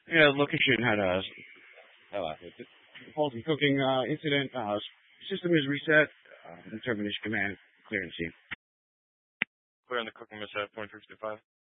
Yeah, location had a faulty cooking incident. System is reset. Termination command. Clear and see. Clear on the cooking mishap, point 355.